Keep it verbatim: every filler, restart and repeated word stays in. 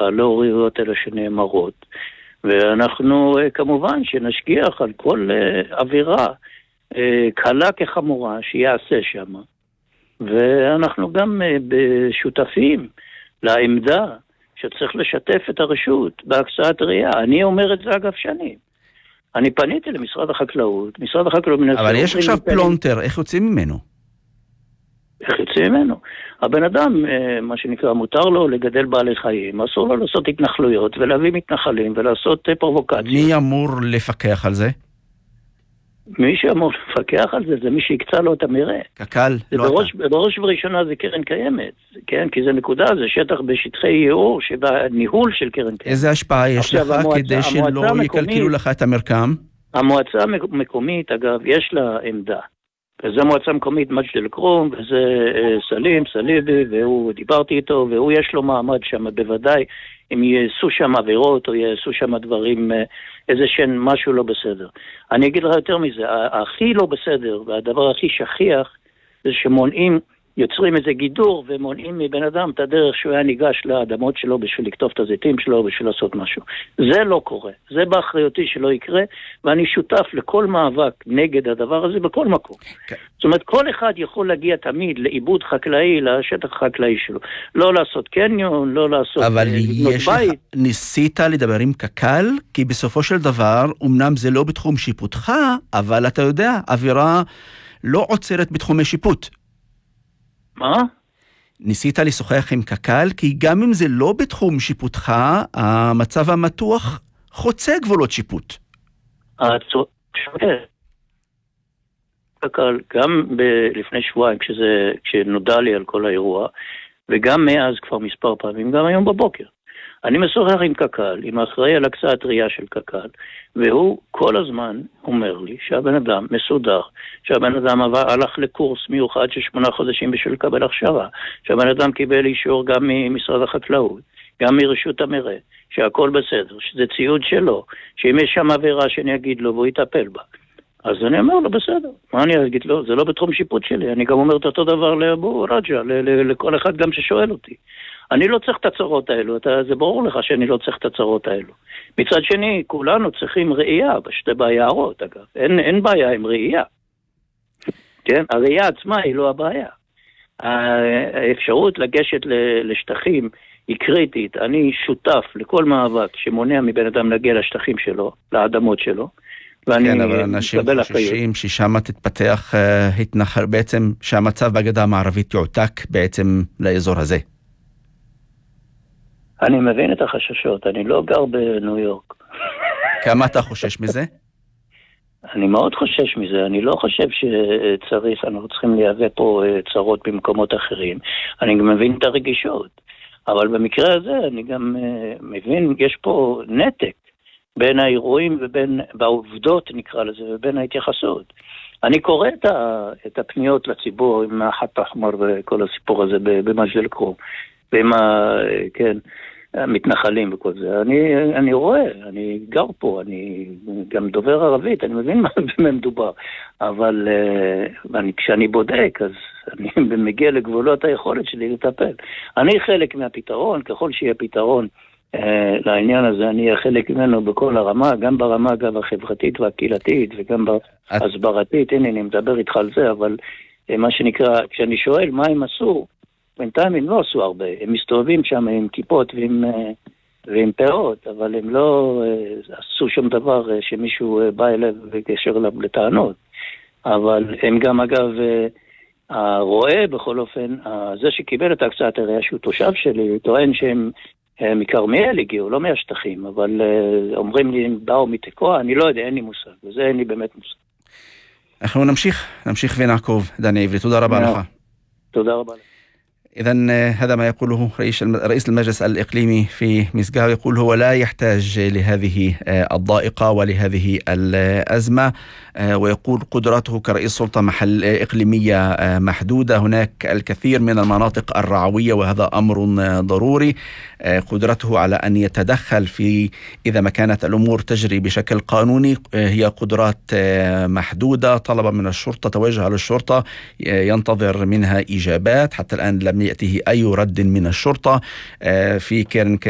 הלא ראויות האלה שנאמרות. ואנחנו כמובן שנשגיח על כל אווירה קלה כחמורה שיעשה שם. ואנחנו גם שותפים לעמדה שצריך לשתף את הרשות בהקצאת ראייה. אני אומר את זה אגב שנים. אני פניתי למשרד החקלאות, משרד החקלאות מנסה... אבל יש עכשיו פלונטר, איך יוצאים ממנו? איך יוצאים ממנו? הבן אדם, מה שנקרא, מותר לו לגדל בעלי חיים, אסור לו לעשות התנחלויות ולהביא מתנחלים ולעשות פרובוקציות. מי אמור לפקח על זה? מי שאמור לפקח על זה, זה מי שיקצה לו את המרעה. קק"ל, לא בראש, אתה. בראש ובראשונה זה קרן קיימת, כן? כי זה נקודה, זה שטח בשטחי ייעור, שבניהול של קרן קיימת. איזה השפעה יש לך המועצה, כדי שלא יקלקלו לך את המרקם? המועצה המקומית, אגב, יש לה עמדה. וזה מועצה מקומית מג'ד אל-כרום, וזה סלים, סליבי, והוא, דיברתי איתו, והוא יש לו מעמד שם, בוודאי, אם יעשו שם עבירות, או יעשו שם דברים, איזה שן, משהו לא בסדר. אני אגיד לך יותר מזה, הכי לא בסדר, והדבר הכי שכיח, זה שמונעים, יוצרים איזה גידור, ומונעים מבן אדם את הדרך שהוא היה ניגש לאדמות שלו, בשביל לכתוב את הזיתים שלו, בשביל לעשות משהו. זה לא קורה. זה באחריותי שלא יקרה, ואני שותף לכל מאבק נגד הדבר הזה, בכל מקום. Okay. זאת אומרת, כל אחד יכול להגיע תמיד לאיבוד חקלאי, לשטח חקלאי שלו. לא לעשות קניון, לא לעשות... אבל יש לך, ניסית לדבר עם קק"ל, כי בסופו של דבר, אמנם זה לא בתחום שיפוטך, אבל אתה יודע, אווירה לא עוצרת בתחומי שיפוט. מה? ניסית לשוחח עם קק"ל, כי גם אם זה לא בתחום שיפוטך, המצב המתוח חוצה גבולות שיפוט. קק"ל, גם לפני שבועיים, כשזה, כשנודע לי על כל האירוע, וגם מאז כבר מספר פעמים, גם היום בבוקר. אני משוחח עם קק"ל, עם האחראי על הקצאת ראייה של קק"ל, והוא כל הזמן אומר לי שהבן אדם מסודר, שהבן אדם הלך לקורס מיוחד של שמונה חודשים בשביל לקבל הכשרה, שהבן אדם קיבל אישור גם ממשרד החקלאות, גם מרשות המרעה, שהכל בסדר, שזה ציוד שלו, שאם יש שם עבירה שאני אגיד לו והוא יטפל בה. אז אני אומר לו, בסדר. מה אני אגיד לו? זה לא בתחום שיפוט שלי. אני גם אומר את אותו דבר לאבו רג'ה, לכל אחד גם ששואל אותי. אני לא צריך את הצרות האלו, אתה, זה ברור לך שאני לא צריך את הצרות האלו. מצד שני, כולנו צריכים ראייה, בשתי ביערות, אגב. אין, אין בעיה עם ראייה. כן? הראייה עצמה היא לא הבעיה. האפשרות לגשת לשטחים היא קריטית. אני שותף לכל מאבק שמונע מבן אדם להגיע לשטחים שלו, לאדמות שלו. כן, אבל אנשים חוששים ששם תתפתח uh, התנחל, בעצם שהמצב בגדה המערבית יועתק בעצם לאזור הזה. אני מבין את החששות, אני לא גר בניו יורק. כמה אתה חושש מזה? אני מאוד חושש מזה, אני לא חושב שצריך, אנחנו צריכים להיאבק פה צרות במקומות אחרים. אני גם מבין את הרגישות, אבל במקרה הזה אני גם מבין, יש פה נתק בין האירועים ובין, בעובדות נקרא לזה, ובין ההתייחסות. אני קורא את, ה, את הפניות לציבור עם החט האחמר וכל הסיפור הזה במג'ד אל-כרום, ועם ה, כן, המתנחלים וכל זה. אני, אני רואה, אני גר פה, אני גם דובר ערבית, אני מבין מה מדובר, אבל אני, כשאני בודק, אז אני מגיע לגבולות היכולת שלי לטפל. אני חלק מהפתרון, ככל שיהיה פתרון, לעניין הזה אני אהיה חלק ממנו בכל הרמה, גם ברמה גם החברתית והקהילתית וגם בהסברתית. הנה אני מדבר איתך על זה, אבל מה שנקרא, כשאני שואל מה הם עשו, בינתיים הם לא עשו הרבה, הם מסתובבים שם עם כיפות ועם, ועם פאות, אבל הם לא עשו שום דבר שמישהו בא אליו וקשר לטענות. אבל הם גם אגב הרואה בכל אופן, זה שקיבל את הקצאת הראייה שהוא תושב שלי, טוען שהם מקרמיאל הגיעו, לא מהשטחים, אבל אומרים לי הם באו מתקוע, אני לא יודע, אין לי מושג, וזה אין לי באמת מושג. אנחנו נמשיך, נמשיך ונעקוב, דני עברי, תודה רבה לך. תודה רבה לך. إذن هذا ما يقوله رئيس رئيس المجلس الإقليمي في مسقاو، يقول هو لا يحتاج لهذه الضائقة ولهذه الأزمة، ويقول قدراته كرئيس سلطة محل إقليمية محدودة، هناك الكثير من المناطق الرعوية وهذا أمر ضروري، قدرته على أن يتدخل في إذا ما كانت الأمور تجري بشكل قانوني هي قدرات محدودة. طلب من الشرطة، توجه للشرطة، ينتظر منها إجابات، حتى الآن لم يأتيه أي رد من الشرطة. في كيرن